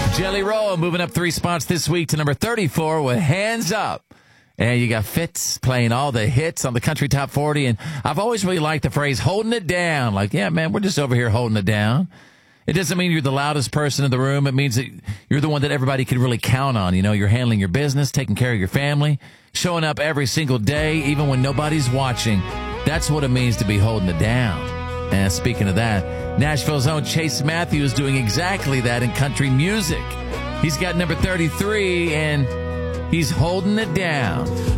Jelly Roll moving up 3 spots this week to number 34 with Hands Up. And you got Fitz playing all the hits on the Country Top 40. And I've always really liked the phrase holding it down. Like, yeah, man, we're just over here holding it down. It doesn't mean you're the loudest person in the room. It means that you're the one that everybody can really count on. You know, you're handling your business, taking care of your family, showing up every single day, even when nobody's watching. That's what it means to be holding it down. And speaking of that, Nashville's own Chase Matthews doing exactly that in country music. He's got number 33, and he's holding it down.